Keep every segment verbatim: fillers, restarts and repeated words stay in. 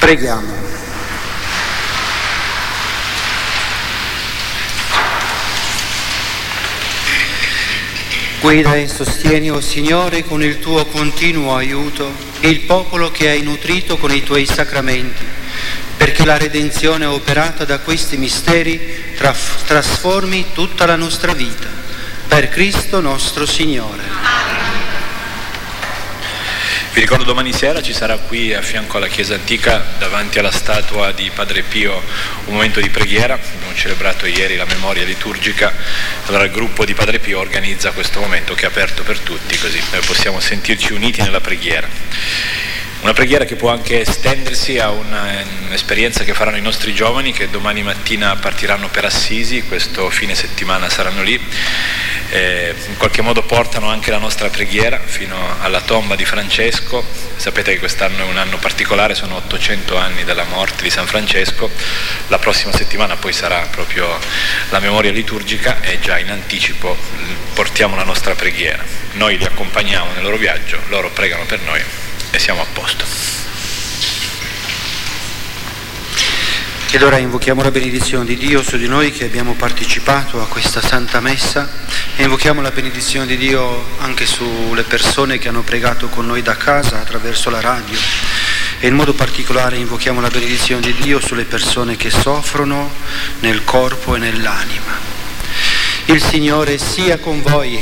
Preghiamo. Guida e sostieni, o Signore, con il tuo continuo aiuto, il popolo che hai nutrito con i tuoi sacramenti, perché la redenzione operata da questi misteri traf- trasformi tutta la nostra vita. Per Cristo nostro Signore. Vi ricordo, domani sera ci sarà qui a fianco alla chiesa antica, davanti alla statua di Padre Pio, un momento di preghiera. Abbiamo celebrato ieri la memoria liturgica, allora il gruppo di Padre Pio organizza questo momento che è aperto per tutti, così possiamo sentirci uniti nella preghiera. Una preghiera che può anche estendersi a una, un'esperienza che faranno i nostri giovani, che domani mattina partiranno per Assisi, questo fine settimana saranno lì, e in qualche modo portano anche la nostra preghiera fino alla tomba di Francesco. Sapete che quest'anno è un anno particolare, sono ottocento anni dalla morte di San Francesco. La prossima settimana poi sarà proprio la memoria liturgica e già in anticipo portiamo la nostra preghiera. Noi li accompagniamo nel loro viaggio, loro pregano per noi e siamo a posto. Ed ora invochiamo la benedizione di Dio su di noi che abbiamo partecipato a questa Santa Messa, e invochiamo la benedizione di Dio anche sulle persone che hanno pregato con noi da casa attraverso la radio, e in modo particolare invochiamo la benedizione di Dio sulle persone che soffrono nel corpo e nell'anima. Il Signore sia con voi,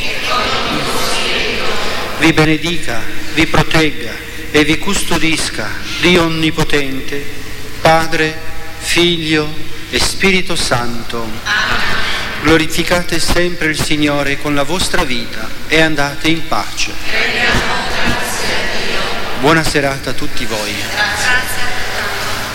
vi benedica, vi protegga e vi custodisca Dio Onnipotente, Padre, Figlio e Spirito Santo. Glorificate sempre il Signore con la vostra vita e andate in pace. Buona serata a tutti voi.